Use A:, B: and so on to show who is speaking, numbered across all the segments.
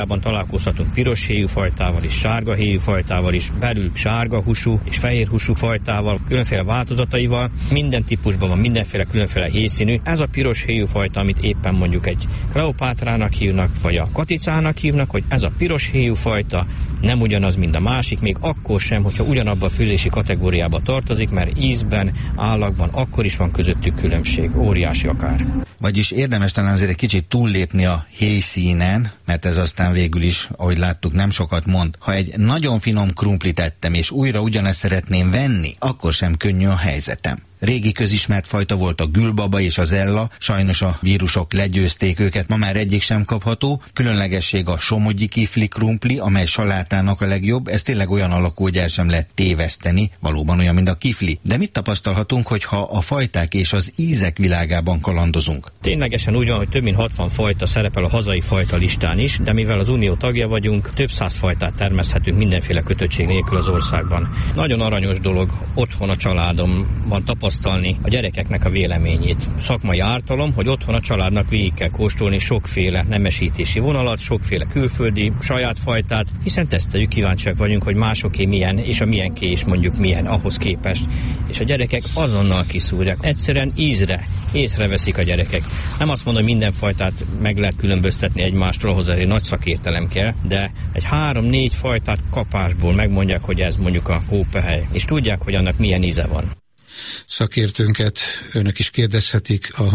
A: Találkozhatunk piros héjú fajtával is, sárga héjú fajtával is, belül sárga húsú és fehér húsú fajtával, különféle változataival, minden típusban van, mindenféle különféle héjszínű. Ez a piros héjú fajta, amit éppen mondjuk egy Kleopátrának hívnak, vagy a Katicának hívnak, hogy ez a piros héjú fajta nem ugyanaz, mint a másik, még akkor sem, hogyha ugyanabban a főzési kategóriába tartozik, mert ízben, állagban akkor is van közöttük különbség, óriási akár.
B: Vagyis érdemes talán azért egy kicsit túllépni a héjszínen, mert ez aztán végül is, ahogy láttuk, nem sokat mond. Ha egy nagyon finom krumplit ettem, és újra ugyanezt szeretném venni, akkor sem könnyű a helyzetem. Régi közismert fajta volt a gülbaba és az ella, sajnos a vírusok legyőzték őket, ma már egyik sem kapható. Különlegesség a somogyi kifli krumpli, amely salátának a legjobb, ez tényleg olyan alakú, hogy el sem lehet téveszteni, valóban olyan, mint a kifli. De mit tapasztalhatunk, hogyha a fajták és az ízek világában kalandozunk?
A: Ténylegesen úgy van, hogy több mint 60 fajta szerepel a hazai fajta listán is, de mivel az unió tagja vagyunk, több száz fajtát termeszthetünk mindenféle kötöttség nélkül az országban. Nagyon aranyos dolog otthon a családomban tapasztalni a gyerekeknek a véleményét. Szakmai ártalom, hogy otthon a családnak végig kell kóstolni sokféle nemesítési vonalat, sokféle külföldi saját fajtát, hiszen teszteljük, kíváncsiak vagyunk, hogy másoké milyen, és a milyenké is mondjuk milyen ahhoz képest. És a gyerekek azonnal kiszúrják. Egyszerűen ízre észreveszik a gyerekek. Nem azt mondom, hogy minden fajtát meg lehet különböztetni egymástól, ahhoz egy nagy szakértelem kell, de egy 3-4 fajtát kapásból megmondják, hogy ez mondjuk a hópehely, és tudják, hogy annak milyen íze van.
C: Szakértőnket önök is kérdezhetik a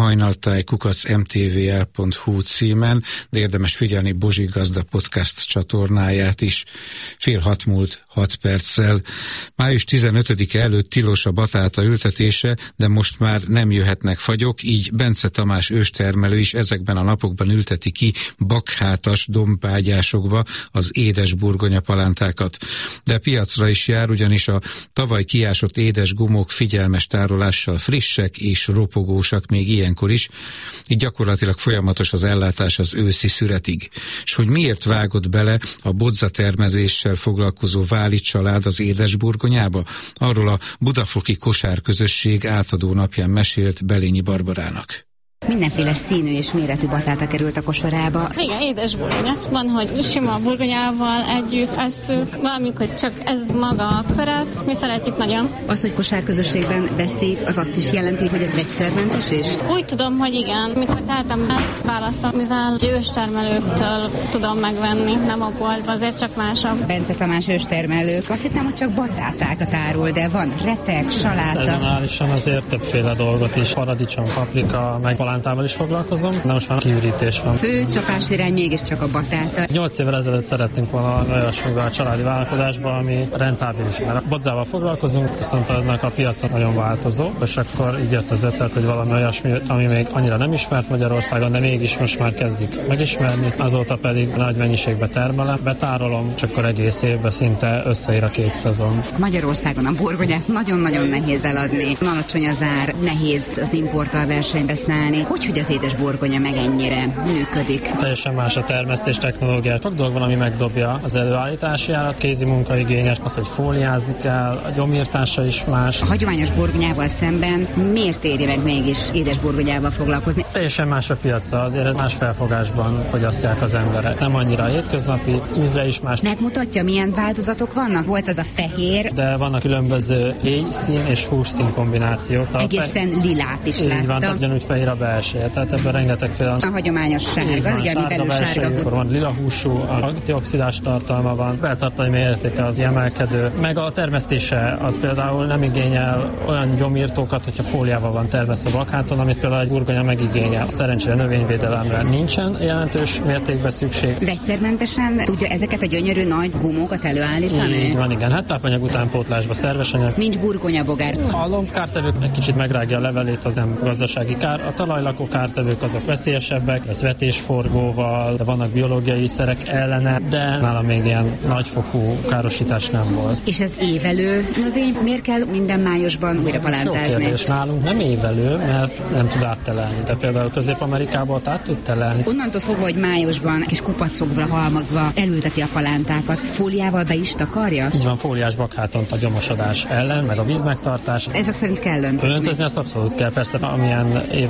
C: hajnaltáj@mtvl.hu címen, de érdemes figyelni Bozsi Gazda podcast csatornáját is. 5:30 múlt 6 perccel. Május 15-e előtt tilos a batáta ültetése, de most már nem jöhetnek fagyok, így Bence Tamás őstermelő is ezekben a napokban ülteti ki bakhátas dombágyásokba az édes burgonyapalántákat. De piacra is jár, ugyanis a tavaly kiásott édes gumók figyelmes tárolással frissek és ropogósak még ilyenkor is, így gyakorlatilag folyamatos az ellátás az őszi szüretig. És hogy miért vágott bele a bodzatermezéssel foglalkozó Váli család az édesburgonyába? Arról a Budafoki Kosárközösség átadó napján mesélt Belényi Barbarának.
D: Mindenféle színű és méretű batáta került a kosarába.
E: Igen, édes burgonya. Van, hogy sima burgonyával együtt esszük, valamikor csak ez maga a köret. Mi szeretjük nagyon.
D: Az, hogy kosárközösségben beszéd, az azt is jelenti, hogy ez vegyszermentes is?
E: Úgy tudom, hogy igen. Mikor tehetem, ezt választom, mivel őstermelőktől tudom megvenni, nem a boltba, azért csak másabb.
D: Bence Tamás őstermelők. Azt hittem, hogy csak batátákat árul, de van retek, saláta.
F: Szezonálisan azért többféle dolgot is. Paradicsom, paprika, meg palántával is foglalkozom, de most már kiürítés van.
D: Fő csapás irány mégiscsak a batáta.
F: 8 évvel ezelőtt szerettünk volna olyasmivel a családi vállalkozásba, ami rentábilis. Mert bodzával foglalkozunk, viszont annak a piaca nagyon változó, és akkor így jött az ötlet, hogy valami olyasmi, ami még annyira nem ismert Magyarországon, de mégis most már kezdik megismerni. Azóta pedig nagy mennyiségbe termelem, betárolom, csak akkor egész évben szinte összeír a 2 szezon.
D: Magyarországon a burgonyát nagyon-nagyon nehéz eladni. Alacsony az ár, nehéz az importtal versenybe szállni. Hogy az édes burgonya meg ennyire működik?
F: Teljesen más a termesztés technológia. Sok dolog van, ami megdobja az előállítási árat, kézi munkaigényes, az, hogy fóliázni kell, a gyomírtása is más.
D: A hagyományos burgonyával szemben miért éri meg mégis édes burgonyával foglalkozni?
F: Teljesen más a piaca, azért más felfogásban fogyasztják az emberek. Nem annyira hétköznapi, ízre is más.
D: Megmutatja, milyen változatok vannak? Volt az a fehér.
F: De vannak különböző héjszín és hússzín kombinációk.
D: Egészen lilát is láttam.
F: Így van, ugyanúgy fehér a belseje, tehát ebben rengetegféle.
D: A hagyományos sárga, ugye, ami belül sárga.
F: Akkor van lila húsú, antioxidás tartalma van, beltartalmi értéke az emelkedő, meg a termesztése az például nem igényel olyan gyomírtókat, hogyha fóliával van termesztve bakháton, amit például egy burgonya megigényel. Szerencsére növényvédelemre nincsen jelentős mértékben szükség.
D: Vegyszermentesen tudja ezeket a gyönyörű nagy gumókat előállítani?
F: Így van, igen. Hát tápanyag utánpótlásba szerves anyag.
D: Nincs burgonyabogár.
F: A lombkártevők egy kicsit megrágja a levelét, az nem gazdasági kár. A talajlakó kártevők azok veszélyesek, ez vetésforgóval, de vannak biológiai szerek ellene, de nálam még ilyen nagyfokú károsítás nem volt.
D: És ez évelő növény? Miért kell minden májusban újra palántázni?
F: Jó kérdés. Nálunk nem évelő, mert nem tud áttelelni, de például Közép-Amerikában át tud telelni.
D: Onnantól fogva, hogy májusban kis kupacokra halmozva elülteti a palántákat, fóliával be is takarja?
F: Így van, fóliás bakhátont a gyomosodás ellen, meg a vízmegtartás.
D: Ezek szerint kell öntözni?
F: Öntözni azt abszolút kell, persze amilyen évek vannak,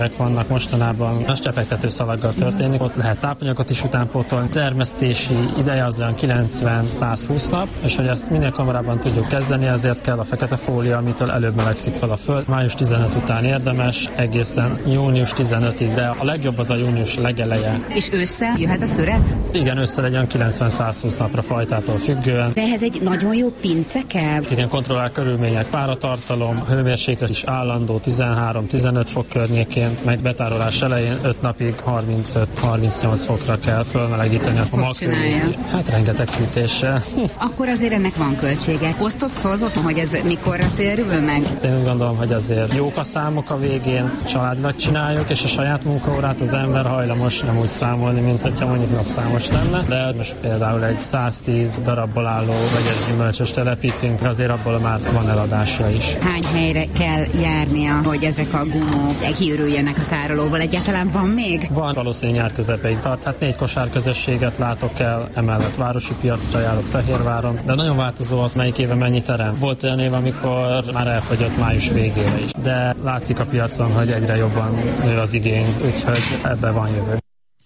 F: csak mostanában a csepegtető szalaggal történik, ott lehet tápanyagot is utánpótolni. Termesztési ideje az olyan 90-120 nap, és hogy ezt minél kamarában tudjuk kezdeni, ezért kell a fekete fólia, amitől előbb melegszik fel a föld. Május 15 után érdemes, egészen június 15-ig, de a legjobb az a június legeleje.
D: És ősszel jöhet a szüret?
F: Igen, ősszel egy olyan 90-120 napra fajtától függően.
D: De ehhez egy nagyon jó pince kell.
F: Igen, kontrollált körülmények, páratartalom, hőmérséklet is állandó 13-15 fok környékén, meg betárolás elején 5 napig 35-38 fokra kell fölmelegíteni azt a magkörülményt. Hát rengeteg fűtéssel.
D: Akkor azért ennek van költsége. Osztott otthon, hogy ez mikorra térül meg?
F: Én úgy gondolom, hogy azért jók a számok a végén, családilag csináljuk, és a saját munkaórát az ember hajlamos nem úgy számolni, mint hogyha mondjuk napszámos lenne. De most például egy 110 darabból álló vegyes gyümölcsös telepítünk, azért abból már van eladása is.
D: Hány helyre kell járnia, hogy ezek a gumók kiürüljenek a tárolóból? Egyáltalán van még?
F: Van, valószínűleg nyár közepéig tart. Hát 4 kosárközösséget látok el, emellett városi piacra járok Fehérváron, de nagyon változó az, melyik éve mennyi terem. Volt olyan év, amikor már elfogyott május végére is, de látszik a piacon, hogy egyre jobban nő az igény, úgyhogy ebben van jövő.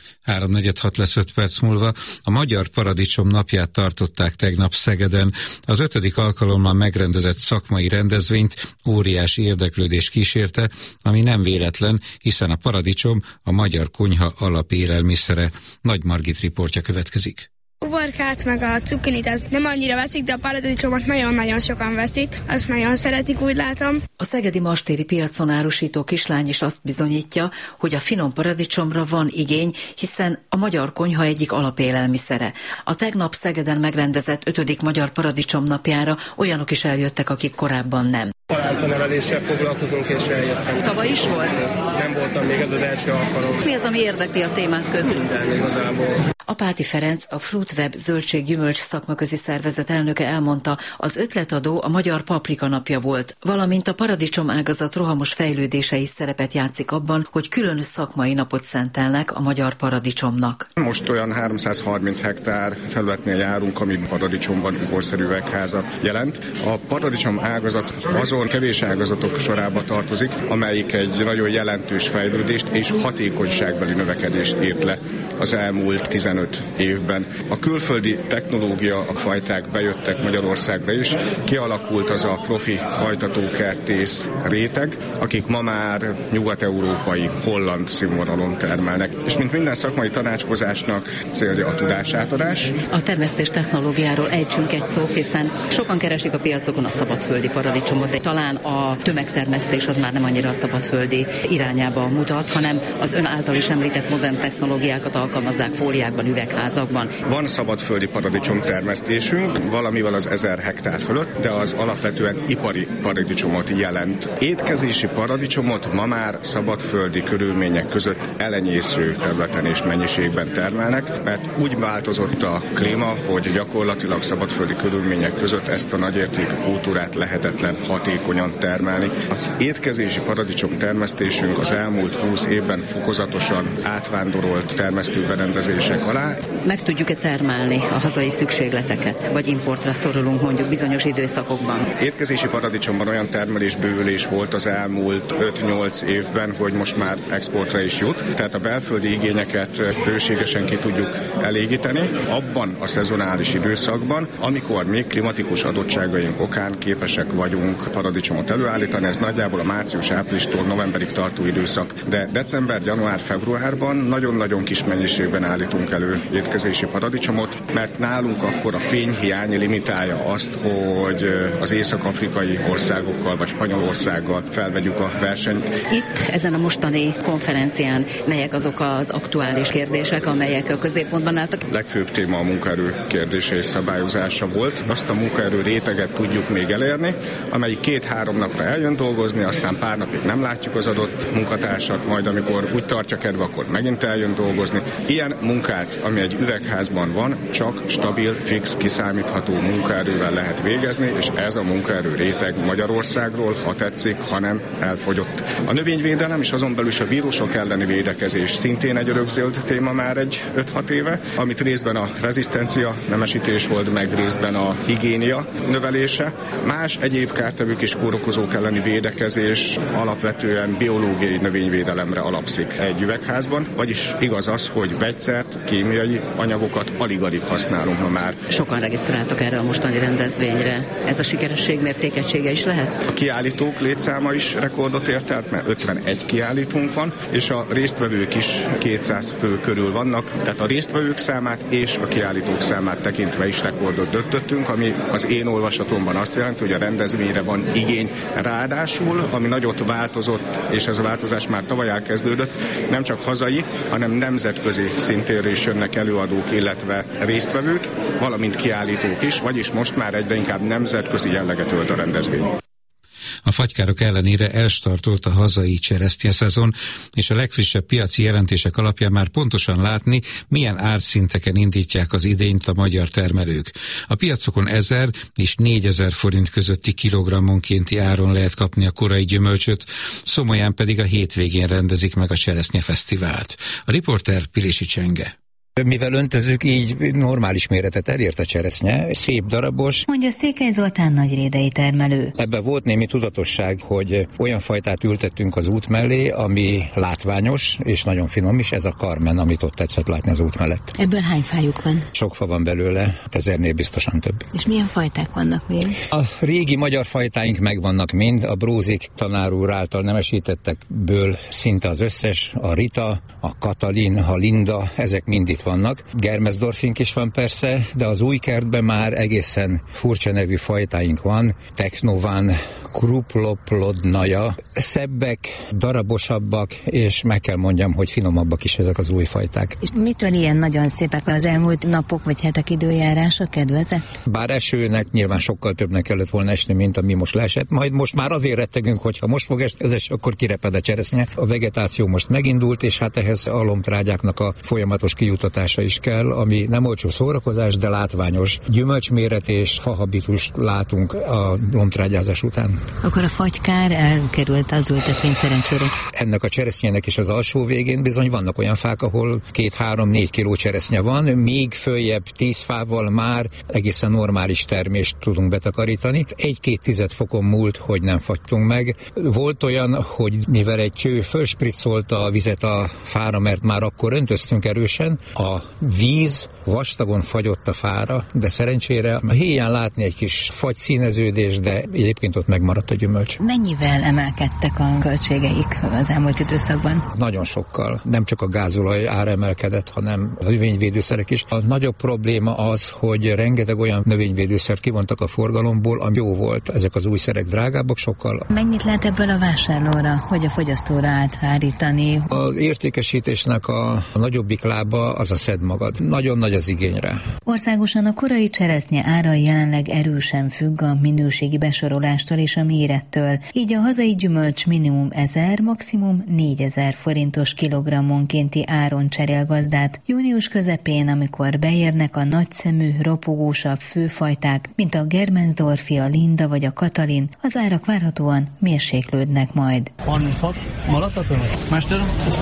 C: 3:46 lesz 5 perc múlva. A Magyar Paradicsom napját tartották tegnap Szegeden. Az 5. alkalommal megrendezett szakmai rendezvényt óriási érdeklődés kísérte, ami nem véletlen, hiszen a paradicsom a magyar konyha alapélelmiszere. Nagy Margit riportja következik.
G: Uborkát meg a cukkinit az nem annyira veszik, de a paradicsomot nagyon-nagyon sokan veszik. Azt nagyon szeretik, úgy látom.
H: A szegedi mastéri piacon árusító kislány is azt bizonyítja, hogy a finom paradicsomra van igény, hiszen a magyar konyha egyik alapélelmiszere. A tegnap Szegeden megrendezett 5. Magyar Paradicsom napjára olyanok is eljöttek, akik korábban nem.
I: Palántaneveléssel foglalkozunk, és eljöttem.
H: Tavaly is volt?
I: Nem voltam, még ez az első alkalom.
H: Mi az, ami érdekli a témák közül?
I: Minden igazából.
H: Apáti Ferenc, a Fruitweb zöldség-gyümölcs szakmaközi szervezet elnöke elmondta, az ötletadó a Magyar Paprika napja volt, valamint a paradicsom ágazat rohamos fejlődése is szerepet játszik abban, hogy külön szakmai napot szentelnek a magyar paradicsomnak.
J: Most olyan 330 hektár felületnél járunk, ami paradicsomban uborszerű üvegházat jelent. A paradicsom ágazat azon kevés ágazatok sorába tartozik, amelyik egy nagyon jelentős fejlődést és hatékonyságbeli növekedést írt le az elmúlt 15 évben. A külföldi technológia, a fajták bejöttek Magyarországra is, kialakult az a profi hajtatókertész réteg, akik ma már nyugat-európai, holland színvonalon termelnek. És mint minden szakmai tanácskozásnak célja a tudásátadás.
H: A termesztés technológiáról ejtsünk egy szót, hiszen sokan keresik a piacokon a szabadföldi paradicsomot, de talán a tömegtermesztés az már nem annyira a szabadföldi irányába mutat, hanem az ön által is említett modern technológiákat alkalmazzák fóliákban, üvegházakban.
J: Van szabadföldi paradicsom termesztésünk, valamivel az 1000 hektár fölött, de az alapvetően ipari paradicsomot jelent. Étkezési paradicsomot ma már szabadföldi körülmények között elenyésző területen és mennyiségben termelnek, mert úgy változott a klíma, hogy gyakorlatilag szabadföldi körülmények között ezt a nagyértékű kultúrát lehetetlen hatékonyan termelni. Az étkezési paradicsom termesztésünk az elmúlt 20 évben fokozatosan átvándorolt termesztőberendezések alá.
H: Meg tudjuk-e termelni a hazai szükségleteket, vagy importra szorulunk mondjuk bizonyos időszakokban?
J: Étkezési paradicsomban olyan termelésbővülés volt az elmúlt 5-8 évben, hogy most már exportra is jut, tehát a belföldi igényeket bőségesen ki tudjuk elégíteni. Abban a szezonális időszakban, amikor még klimatikus adottságaink okán képesek vagyunk paradicsomot előállítani, ez nagyjából a március-áprilistól novemberig tartó időszak, de december, január, februárban nagyon-nagyon kis mennyiségben állítunk elő étkezési paradicsomot, mert nálunk akkor a fényhiány limitálja azt, hogy az észak-afrikai országokkal vagy Spanyolországgal felvegyük a versenyt.
H: Itt ezen a mostani konferencián melyek azok az aktuális kérdések, amelyek a középpontban álltak?
J: Legfőbb téma a munkaerő kérdése és szabályozása volt. Azt a munkaerő réteget tudjuk még elérni, amelyik 2-3 napra eljön dolgozni, aztán pár napig nem látjuk az adott munkatársat, majd amikor úgy tartja kedve, akkor megint eljön dolgozni. Ilyen munkát, ami egy üvegházban van, csak stabil, fix, kiszámítható munkaerővel lehet végezni, és ez a munkaerő réteg Magyarországról, ha tetszik, hanem elfogyott. A növényvédelem és azon belül is a vírusok elleni védekezés szintén egy örökzöld téma már egy 5-6 éve, amit részben a rezisztencia nemesítés volt, meg részben a higiénia növelése. Más egyéb kártevők és kórokozók elleni védekezés alapvetően biológiai növényvédelemre alapszik egy üvegházban, vagyis igaz az, hogy vegyszert, kémiai anyagokat alig-alig használunk ma már.
H: Sokan regisztráltak erre a mostani rendezvényre. Ez a sikeresség mértékegysége is lehet?
J: A kiállítók létszáma is rekordot ért el, mert 51 kiállítónk van, és a résztvevők is 200 fő körül vannak, tehát a résztvevők számát és a kiállítók számát tekintve is rekordot döntöttünk, ami az én olvasatomban azt jelenti, hogy a rendezvényre van igény. Ráadásul, ami nagyot változott, és ez a változás már tavaly elkezdődött, nem csak hazai, hanem nemzetközi szintéről is jönnek előadók, illetve résztvevők, valamint kiállítók is, vagyis most már egyre inkább nemzetközi jelleget ölt a rendezvény.
C: A fagykárok ellenére elstartolt a hazai cseresznyeszezon, és a legfrissebb piaci jelentések alapján már pontosan látni, milyen árszinteken indítják az idényt a magyar termelők. A piacokon 1000 és 4000 forint közötti kilogrammonkénti áron lehet kapni a korai gyümölcsöt, Szomolyán pedig a hétvégén rendezik meg a Cseresznyefesztivált. A riporter Pilési Csenge.
K: Mivel öntözük, így normális méretet elért a cseresznye, szép darabos.
L: Mondja Székely Zoltán nagyrédei termelő.
K: Ebben volt némi tudatosság, hogy olyan fajtát ültettünk az út mellé, ami látványos és nagyon finom is, ez a Carmen, amit ott tetszett látni az út mellett.
L: Ebből hány fájuk van?
K: Sok fa van belőle, 1000-nél biztosan több.
L: És milyen fajták vannak még?
K: A régi magyar fajtáink megvannak mind, a Brózik tanár úr által nemesítettekből szinte az összes, a Rita, a Katalin, a Linda, ezek mind itt vannak. Germesdorfink is van persze, de az új kertben már egészen furcsa nevű fajtáink van. Technovan, Kruploplodnaja. Szebbek, darabosabbak, és meg kell mondjam, hogy finomabbak is ezek az új fajták.
L: És mitől ilyen nagyon szépek az elmúlt napok vagy hetek időjárása kedvezett?
K: Bár esőnek nyilván sokkal többnek kellett volna esni, mint ami most leesett. Majd most már azért rettegünk, hogy ha most fog esni, akkor kireped a cseresznye. A vegetáció most megindult, és hát ehhez a lombtrágyáknak a folyamatos kijutatása is kell, ami nem olcsó szórakozás, de látványos gyümölcsméret és fahabitust látunk a lombtrágyázás után.
L: Akkor a fagykár elkerült az ültetvény szerencsére.
K: Ennek a cseresznyének is az alsó végén bizony vannak olyan fák, ahol 2-3-4 kiló cseresznye van, még följebb 10 fával már egészen normális termést tudunk betakarítani. 1-2 fokon múlt, hogy nem fagytunk meg. Volt olyan, hogy mivel egy cső fölspriccolta a vizet a fára, mert már akkor öntöztünk erősen, a víz vastagon fagyott a fára, de szerencsére a héján látni egy kis fagyszíneződés, de egyébként ott megmaradt a gyümölcs.
L: Mennyivel emelkedtek a költségeik az elmúlt időszakban?
K: Nagyon sokkal. Nem csak a gázolaj ára emelkedett, hanem a növényvédőszerek is. A nagyobb probléma az, hogy rengeteg olyan növényvédőszert kivontak a forgalomból, ami jó volt. Ezek az új szerek drágábbak sokkal.
L: Mennyit lehet ebből a vásárlóra, vagy a fogyasztóra áthárítani?
K: Az értékesítésnek a nagyobbik lába az a szedd magad. Nagyon nagy az igényre.
L: Országosan a korai cseresznye ára jelenleg erősen függ a minőségi besorolástól és a mérettől. Így a hazai gyümölcs minimum 1000, maximum 4000 forintos kilogrammonkénti áron cserél gazdát. Június közepén, amikor beérnek a nagyszemű, ropogósabb főfajták, mint a Germensdorfi, a Linda vagy a Katalin, az árak várhatóan mérséklődnek majd.
M: 36 maradhat Mester,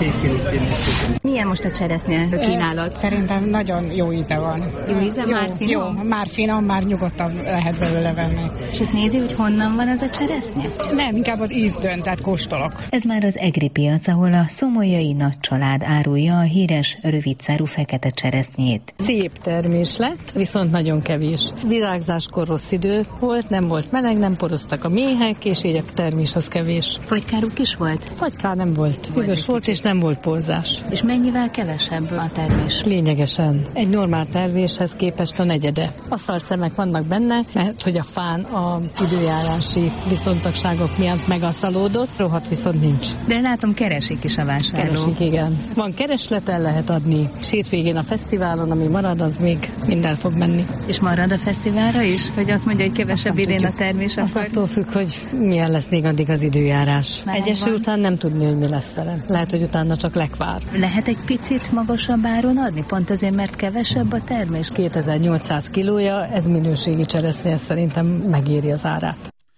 L: milyen most a cseresznye kínálat?
N: Szerintem nagyon jó íze van.
L: Jó íze? Már finom?
N: Jó, már finom, már nyugodtan lehet belőle venni.
L: És ezt nézi, hogy honnan van ez a cseresznye?
N: Nem, inkább az íz dönt, tehát kóstolok.
L: Ez már az egri piac, ahol a szomolyai nagy család árulja a híres rövidszárú fekete cseresznyét.
O: Szép termés lett, viszont nagyon kevés. Virágzáskor rossz idő volt, nem volt meleg, nem poroztak a méhek, és így a termés az kevés.
L: Fagykáruk is volt?
O: Fagykár nem volt. Üvös volt, és nem volt porzás.
L: És mennyivel kevesebb a termés?
O: Lényegesen. Egy normál terméshez képest a negyede. Aszalt szemek vannak benne, mert hogy a fán a időjárási viszontagságok miatt megasztalódott, rohadt viszont nincs.
L: De látom, keresik is a vásárlók.
O: Keresik, igen. Van kereslet, el lehet adni. Hétvégén a fesztiválon, ami marad, az még minden fog menni.
L: És marad a fesztiválra is? Hogy azt mondja, hogy kevesebb nem idén tudjuk. A termés?
O: Azt attól függ, hogy milyen lesz még addig az időjárás. Egy eső után nem tudni, hogy mi lesz vele. Lehet, hogy utána csak lekvár.
L: Lehet egy picit magasabb áron adni? Pont azért, mert kevesebb a termés?
O: 2800 kilója, ez minőségi cseresznye, szerintem megéri az árát.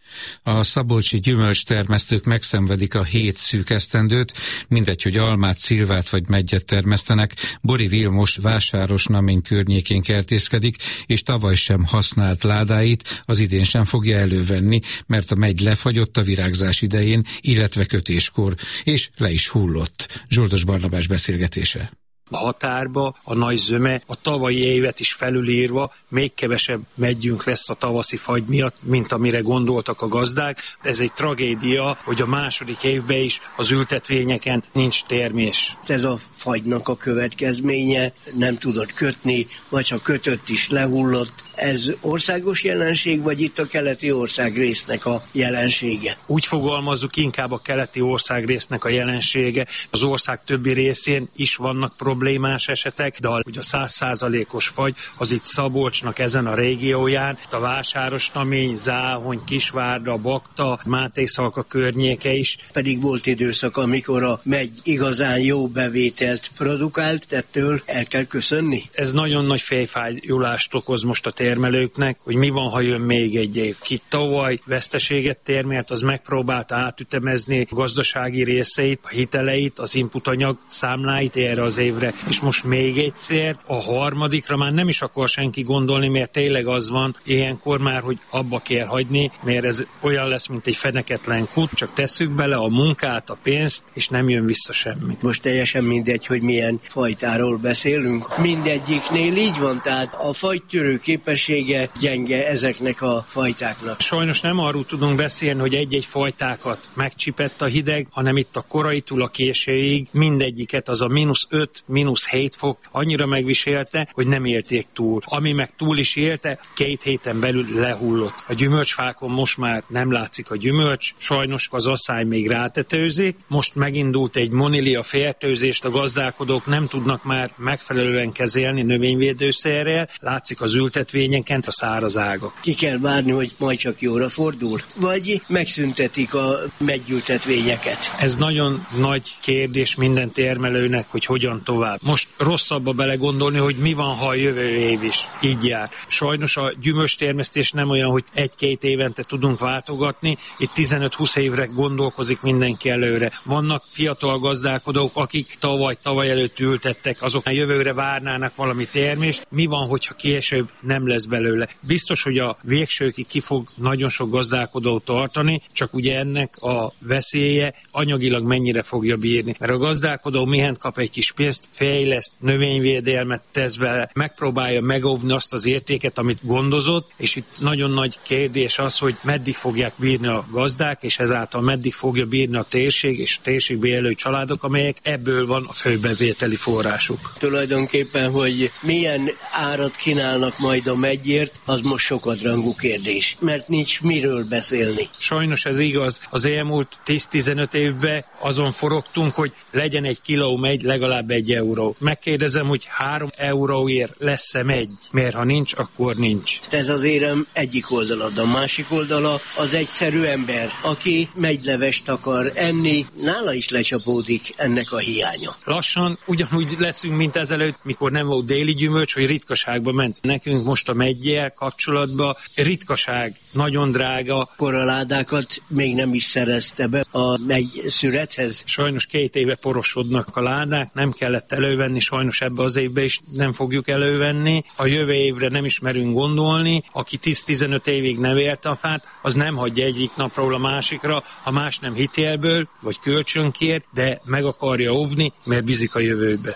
C: A szabolcsi gyümölcstermesztők megszenvedik a 7 szűk esztendőt, mindegy, hogy almát, szilvát vagy meggyet termesztenek. Bori Vilmos Vásárosnamény környékén kertészkedik, és tavaly sem használt ládáit az idén sem fogja elővenni, mert a megy lefagyott a virágzás idején, illetve kötéskor, és le is hullott. Zsoldos Barnabás beszélgetése.
P: A határba a nagy zöme a tavalyi évet is felülírva, még kevesebb meggyünk lesz a tavaszi fagy miatt, mint amire gondoltak a gazdák. Ez egy tragédia, hogy a második évben is az ültetvényeken nincs termés.
Q: Ez a fagynak a következménye, nem tudod kötni, vagy ha kötött is lehullott. Ez országos jelenség, vagy itt a keleti országrésznek a jelensége?
P: Úgy fogalmazzuk, inkább a keleti országrésznek a jelensége. Az ország többi részén is vannak problémás esetek, de hogy a 100%-os fagy, az itt Szabolcsnak ezen a régióján, a Vásárosnamény, Záhony, Kisvárda, Bakta, Mátészalka környéke is.
Q: Pedig volt időszak, amikor a megy igazán jó bevételt produkált, ettől el kell köszönni?
P: Ez nagyon nagy fejfájulást okoz most a termelőknek, hogy mi van, ha jön még egy év. Ki tavaly veszteséget termelt, az megpróbálta átütemezni a gazdasági részeit, a hiteleit, az inputanyag számláit erre az évre. És most még egyszer, a harmadikra már nem is akar senki gondolni, mert tényleg az van ilyenkor már, hogy abba kell hagyni, mert ez olyan lesz, mint egy feneketlen kút, csak tesszük bele a munkát, a pénzt, és nem jön vissza semmi.
Q: Most teljesen mindegy, hogy milyen fajtáról beszélünk. Mindegyiknél így van, tehát a fagytörő képessége gyenge ezeknek a fajtáknak.
P: Sajnos nem arról tudunk beszélni, hogy egy-egy fajtákat megcsipett a hideg, hanem itt a koraitól a későig mindegyiket az a -5, -7 fok annyira megviselte, hogy nem élték túl. Ami meg túl is élte, 2 héten belül lehullott. A gyümölcsfákon most már nem látszik a gyümölcs, sajnos az asszály még rátetőzik. Most megindult egy monilia fertőzést, a gazdálkodók nem tudnak már megfelelően kezelni növényvédőszerrel, látszik az ültetvényeken a száraz ágak.
Q: Ki kell várni, hogy majd csak jóra fordul? Vagy megszüntetik a meggyültetvényeket?
P: Ez nagyon nagy kérdés minden termelőnek, hogy hogyan tovább. Most rosszabbba belegondolni, hogy mi van, ha a jövő év is így jár. Sajnos a gyümölcstermesztés nem olyan, hogy 1-2 évente tudunk váltogatni, itt 15-20 évre gondolkozik mindenki előre. Vannak fiatal gazdálkodók, akik tavaly előtt ültettek, azok a jövőre várnának valami termést. Mi van, hogyha később nem lesz belőle? Biztos, hogy a végsőkig ki fog nagyon sok gazdálkodó tartani, csak ugye ennek a veszélye anyagilag mennyire fogja bírni. Mert a gazdálkodó mihent kap egy kis pénzt, fejleszt, növényvédelmet tesz bele, megpróbálja megóvni azt az értéket, amit gondozott, és itt nagyon nagy kérdés az, hogy meddig fogják bírni a gazdák, és ezáltal meddig fogja bírni a térség és a térségbe élő családok, amelyek ebből van a főbevételi forrásuk.
Q: Tulajdonképpen, hogy milyen árat kínálnak majd a megyért, az most sokadrangú kérdés, mert nincs miről beszélni.
P: Sajnos ez igaz. Az elmúlt 10-15 évben azon forogtunk, hogy legyen egy kiló megy legalább 1 euró. Megkérdezem, hogy 3 euróért lesz-e megy, mert ha nincs, akkor nincs.
Q: Ez az érem egyik oldala, a másik oldala az egyszerű ember, aki megylevest akar enni, nála is lecsapódik ennek a hiánya.
P: Lassan ugyanúgy leszünk, mint ezelőtt, mikor nem volt déli gyümölcs, hogy ritkaságba ment. Nekünk most a meggyel kapcsolatban ritkaság, nagyon drága.
Q: Koraládákat még nem is szerezte be a megy-szürethez.
P: Sajnos 2 éve porosodnak a ládák, nem kellett elővenni, sajnos ebbe az évbe is nem fogjuk elővenni. A jövő évre nem is merünk gondolni. Aki 10-15 évig nevelte a fát, az nem hagyja egyik napról a másikra, ha más nem hitelből, vagy kölcsönkér, de meg akarja óvni, mert bízik a jövőbe.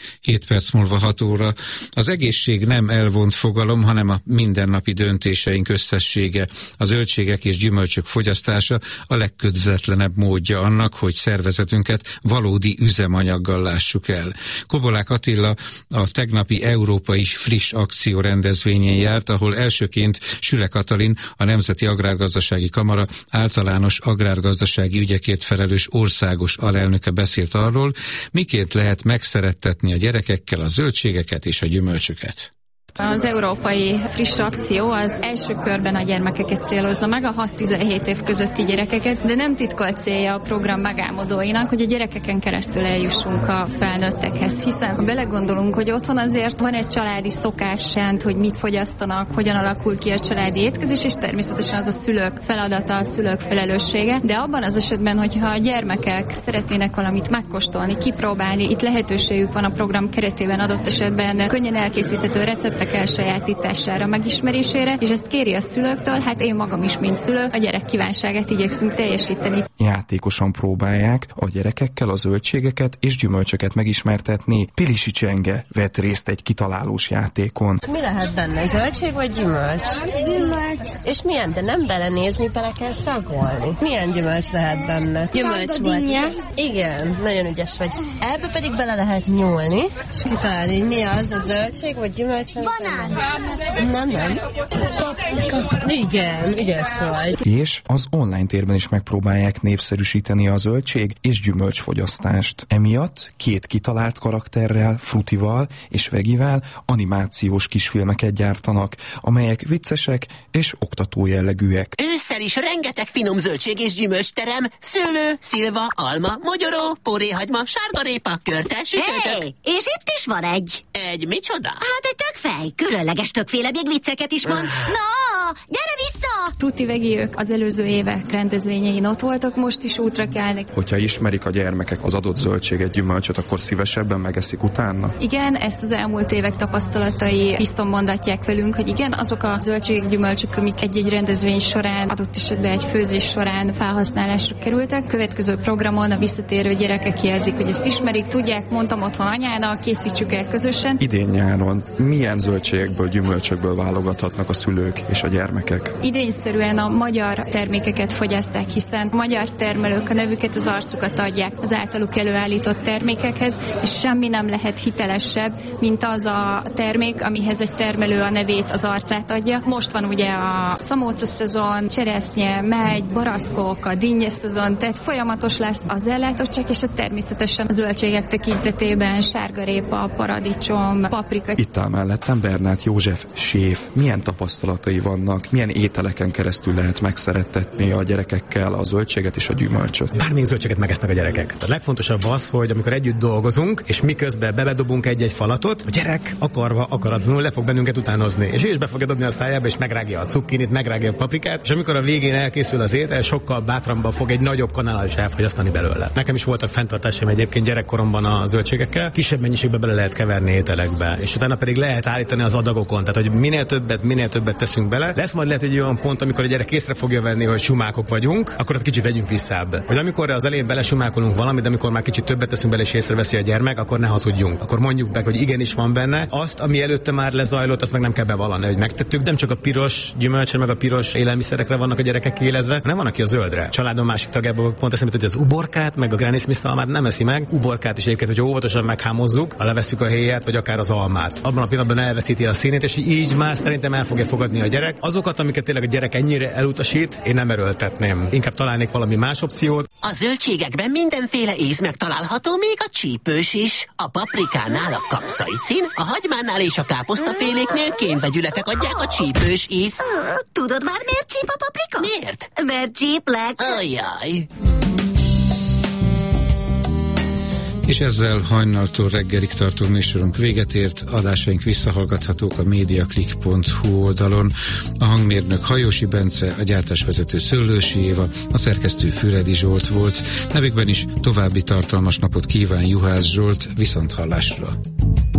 C: 7 perc múlva 6 óra. Az egészség nem elvont fogalom, hanem a mindennapi döntéseink összessége. A zöldségek és gyümölcsök fogyasztása a legközvetlenebb módja annak, hogy szervezetünket valódi üzemanyaggal lássuk el. Kobolák Attila a tegnapi Európai Friss Akció rendezvényén járt, ahol elsőként Süle Katalin, a Nemzeti Agrárgazdasági Kamara általános agrárgazdasági ügyekért felelős országos alelnöke beszélt arról, miként lehet megszerettetni a gyerekekkel a zöldségeket és a gyümölcsöket.
R: Az európai friss akció az első körben a gyermekeket célozza meg, a 6-17 év közötti gyerekeket, de nem titkolt célja a program megálmodóinak, hogy a gyerekeken keresztül eljussunk a felnőttekhez, hiszen ha belegondolunk, hogy otthon azért van egy családi szokásrend, hogy mit fogyasztanak, hogyan alakul ki a családi étkezés, és természetesen az a szülők feladata, a szülők felelőssége, de abban az esetben, hogyha a gyermekek szeretnének valamit megkóstolni, kipróbálni, itt lehetőségük van a program keretében adott esetben könnyen elkészíthető receptek elsajátítására, megismerésére, és ezt kéri a szülőktől, hát én magam is, mint szülő, a gyerek kívánságát igyekszünk teljesíteni.
S: Játékosan próbálják a gyerekekkel a zöldségeket és gyümölcsöket megismertetni. Pilisi Csenge vett részt egy kitalálós játékon.
T: Mi lehet benne, zöldség vagy gyümölcs?
G: Gyümölcs.
T: És milyen, de nem belenézni, bele kell szagolni. Milyen gyümölcs lehet benne? Gyümölcs volt. Igen, nagyon ügyes vagy. Ebbe pedig bele lehet nyúlni, és kitalálni, mi az, a zöldség vagy gyümölcs?
G: Banán.
T: Nem. Igen, ügyes vagy.
S: És az online térben is megpróbálják népszerűsíteni a zöldség és gyümölcsfogyasztást. Emiatt 2 kitalált karakterrel, Frutival és Vegivel animációs kisfilmeket gyártanak, amelyek viccesek és oktató jellegűek.
U: Ősszel is rengeteg finom zöldség és gyümölcsterem, szőlő, szilva, alma, mogyoró, poréhagyma, sárgarépa, körte, sütőtök.
V: Hey, és itt is van egy.
U: Egy micsoda?
V: Hát egy tökfej, különleges tökféle, még vicceket is mond. Na, gyere vissza!
R: Fruti Vegi, ők az előző évek rendezvényein ott voltak, most is útra kelnek.
S: Hogyha ismerik a gyermekek az adott zöldséget, gyümölcsöt, akkor szívesebben megeszik utána?
R: Igen, ezt az elmúlt évek tapasztalatai bizton mondatják velünk, hogy igen, azok a zöldségek, gyümölcsök, amik egy-egy rendezvény során, adott esetben egy főzés során felhasználásra kerültek. Következő programon a visszatérő gyerekek jelzik, hogy ezt ismerik, tudják, mondtam otthon anyának, készítsük el közösen.
S: Idén nyáron milyen zöldségekből, gyümölcsökből válogathatnak a szülők és a gyermekek?
R: Idényszerűen a magyar termékeket fogyaszták, hiszen a magyar termelők a nevüket, az arcukat adják az általuk előállított termékekhez, és semmi nem lehet hitelesebb, mint az a termék, amihez egy termelő a nevét, az arcát adja. Most van ugye a szamóca szezon, cseresznye, megy, barackok, a dinnye szezon, tehát folyamatos lesz az ellátottság, és természetesen a zöldségek tekintetében sárgarépa, paradicsom, paprika.
S: Itt áll mellettem Bernát József, séf. Milyen tapasztalatai vannak, milyen ételeken keresztül lehet megszerettetni a gyerekekkel a zöldséget és a gyümölcsöt?
W: Bármilyen zöldséget megesznek a gyerekek. A legfontosabb az, hogy amikor együtt dolgozunk, és miközben beledobunk egy-egy falatot, a gyerek akarva, akaratlanul le fog bennünket utánozni. És ő is be fogja dobni a szájába, és megrágja a cukkinit, megrágja a paprikát, és amikor a végén elkészül az étel, sokkal bátrabban fog egy nagyobb kanállal is elfogyasztani belőle. Nekem is voltak fenntartásaim egyébként gyerekkoromban a zöldségekkel, kisebb mennyiségbe bele lehet keverni ételekbe, és utána pedig lehet állítani az adagokon, tehát hogy minél többet teszünk bele. Lesz majd lehet egy olyan pont, amikor a gyerek észre fogja venni, hogy sumákok vagyunk, akkor ott kicsit vegyünk visszább. Hogy amikor az elején belesumákolunk valamit, de amikor már kicsit többet teszünk bele és észreveszi a gyermek, akkor ne hazudjunk. Akkor mondjuk meg, hogy igenis van benne. Azt, ami előtte már lezajlott, azt meg nem kell bevallani, hogy megtettük. Nem csak a piros gyümölcsre, meg a piros élelmiszerekre vannak a gyerekek élezve, hanem van, aki a zöldre. Családom másik tagjából pont eszembe, hogy az uborkát, meg a Granny Smith szalmát nem eszi meg. Uborkát is egyébként, hogy óvatosan meghámozzuk, ha levesszük a héját, vagy akár az almát. Abban a pillanatban elveszíti a színét, és így már szerintem el fogja fogadni a gyerek. Azokat, amiket tényleg a gyerek ennyire elutasít, én nem erőltetném. Inkább találnék valami más opciót.
U: A zöldségekben mindenféle íz megtalálható, még a csípős is. A paprikánál a kapszaicin, a hagymánál és a káposztaféléknél kénvegyületek adják a csípős ízt.
V: Tudod már, miért csíp a paprika?
U: Miért?
V: Mert csíplek.
U: Ajjaj.
C: És ezzel hajnaltól reggelig tartó műsorunk véget ért, adásaink visszahallgathatók a mediaclick.hu oldalon. A hangmérnök Hajósi Bence, a gyártásvezető Szőlősi Éva, a szerkesztő Füredi Zsolt volt. Nevükben is további tartalmas napot kíván Juhász Zsolt, viszonthallásra.